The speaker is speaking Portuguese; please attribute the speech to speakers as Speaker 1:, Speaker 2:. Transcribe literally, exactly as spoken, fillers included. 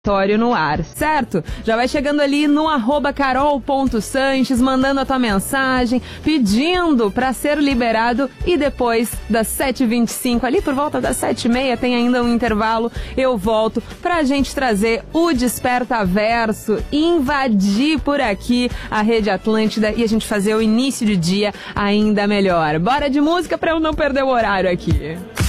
Speaker 1: no ar, certo? Já vai chegando ali no arroba carol ponto sanches, mandando a tua mensagem, pedindo pra ser liberado, e depois das sete e vinte e cinco, ali por volta das sete e meia, tem ainda um intervalo, eu volto pra gente trazer o Desperta Verso, invadir por aqui a Rede Atlântida e a gente fazer o início de dia ainda melhor. Bora de música pra eu não perder o horário aqui.